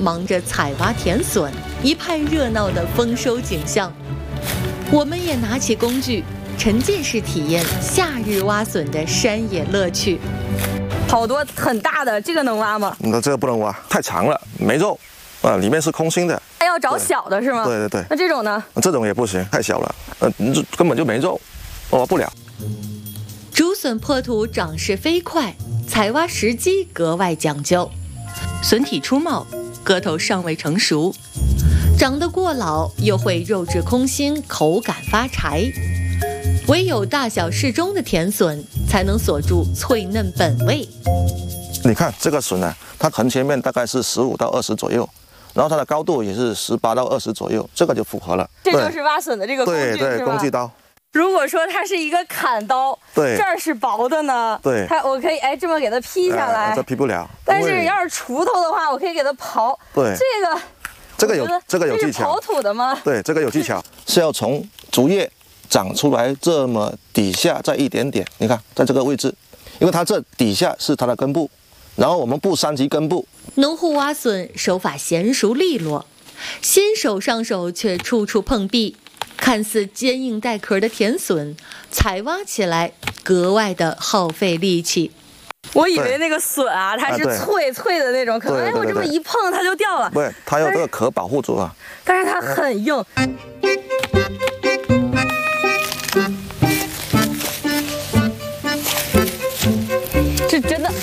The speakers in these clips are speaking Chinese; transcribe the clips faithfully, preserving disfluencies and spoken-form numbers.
忙着采挖甜笋，一派热闹的丰收景象。我们也拿起工具，沉浸式体验夏日挖笋的山野乐趣。 好多很大的，这个能挖吗？ 那这个不能挖，太长了，没肉，啊，里面是空心的。 还要找小的是吗？ 对对对。 那这种呢？ 这种也不行，太小了，呃，根本就没肉，挖不了。 竹笋破土长势飞快，采挖时机格外讲究。笋体初冒，个头尚未成熟，长得过老又会肉质空心，口感发柴。唯有大小适中的甜笋才能锁住脆嫩本味。 你看这个笋呢、啊，它横切面大概是十五到二十左右，然后它的高度也是十八到二十左右，这个就符合了。 这就是挖笋的这个工具， 对对， 是吧？ 工具刀。 如果说它是一个砍刀， 对， 这儿是薄的呢， 对， 它我可以哎这么给它劈下来， 呃、这劈不了。 但是要是锄头的话，我可以给它刨。 对， 这个这个有这个有技巧。 刨土的吗？ 对，这个有技巧，是要从竹叶长出来这么底下再一点点，你看在这个位置，因为它这底下是它的根部，然后我们不伤及根部。 农户挖笋手法娴熟利落，新手上手却处处碰壁。看似坚硬带壳的甜笋，采挖起来格外的耗费力气。 我以为那个笋啊，它是脆脆的那种，可能哎我这么一碰它就掉了。 对，它有这个壳保护住啊。 但是它很硬。这真的。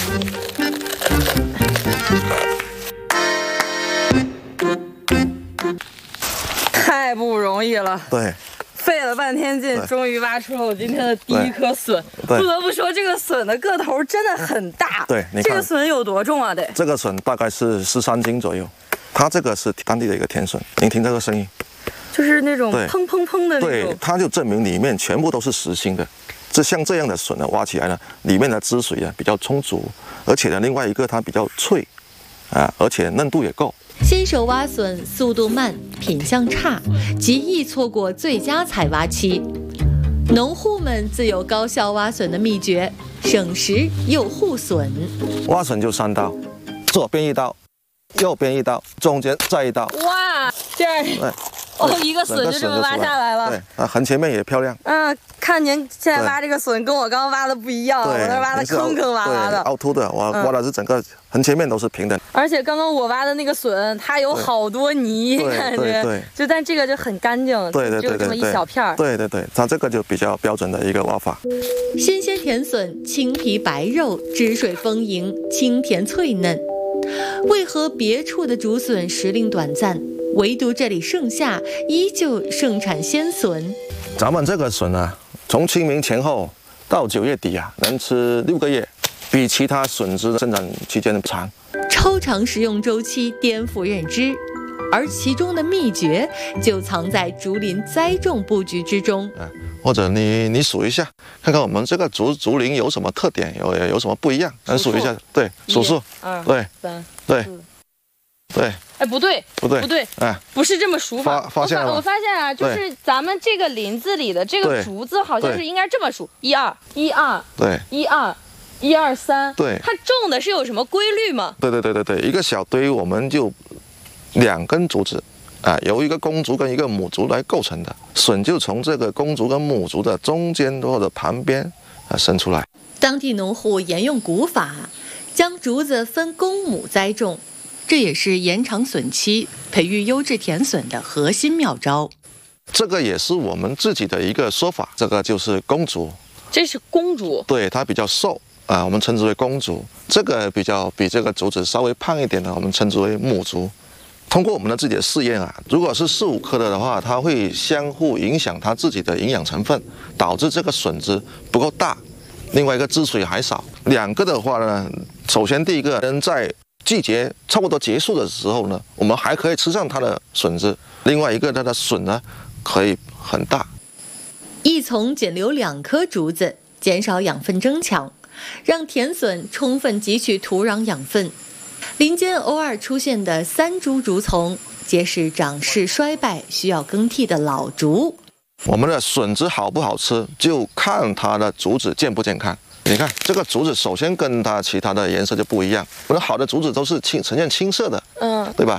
太不容易了， 对， 费了半天劲，终于挖出了我今天的第一颗笋。不得不说，这个笋的个头真的很大。 对，你看这个笋有多重啊？得这个笋大概是十三斤左右，它这个是当地的一个甜笋，您听这个声音， 就是那种砰砰砰的那种。 对，它就证明里面全部都是实心的。这像这样的笋呢，挖起来呢，里面的汁水啊比较充足，而且呢，另外一个它比较脆，啊，而且嫩度也够。 新手挖笋速度慢，品相差，极易错过最佳采挖期。农户们自有高效挖笋的秘诀，省时又护笋。 挖笋就三刀，左边一刀，右边一刀，中间再一刀。 哇，这样，哦，一个笋就这么挖下来了。 对，啊，横切面也漂亮。 嗯，看您现在挖这个笋跟我刚刚挖的不一样，我那挖的坑坑洼洼的， 凹凸的，我挖的是整个横切面都是平的。 而且刚刚我挖的那个笋，它有好多泥，感觉，对，就但这个就很干净， 对对对， 只有这么一小片儿。 对对对，它这个就比较标准的一个挖法。 新鲜甜笋，青皮白肉，汁水丰盈，清甜脆嫩。为何别处的竹笋时令短暂，唯独这里盛夏依旧盛产鲜笋？ 咱们这个笋啊，从清明前后到九月底啊，能吃六个月，比其他笋子的生长期间长。 超长食用周期颠覆认知，而其中的秘诀就藏在竹林栽种布局之中。 啊，或者你你数一下，看看我们这个竹竹林有什么特点，有有什么不一样？来数一下，对，数数， 二， 对， 三， 对，对。 哎，不对， 不对， 不对， 哎， 不是这么数法。 发发现了吗？ 我发现啊，就是咱们这个林子里的这个竹子，好像是应该这么数：一二，一二， 对， 一二，一二三。 对， 它种的是有什么规律吗？ 对对对对对，一个小堆我们就两根竹子。啊，由一个公竹跟一个母竹来构成的，笋就从这个公竹跟母竹的中间或者旁边啊生出来。 当地农户沿用古法，将竹子分公母栽种，这也是延长笋期、培育优质甜笋的核心妙招。 这个也是我们自己的一个说法，这个就是公竹。 这是公竹， 对，它比较瘦啊，我们称之为公竹。这个比较比这个竹子稍微胖一点的，我们称之为母竹。通过我们的自己的试验啊，如果是四五颗的的话，它会相互影响它自己的营养成分，导致这个笋子不够大。另外一个汁水还少。两个的话呢，首先第一个，在季节差不多结束的时候呢，我们还可以吃上它的笋子。另外一个，它的笋呢可以很大。 一丛仅留两颗竹子，减少养分争抢，让甜笋充分汲取土壤养分。林间偶尔出现的三株竹丛，皆是长势衰败、需要更替的老竹。 我们的笋子好不好吃，就看它的竹子健不健康。你看这个竹子，首先跟它其他的颜色就不一样。我们好的竹子都是青呈现青色的，嗯，对吧？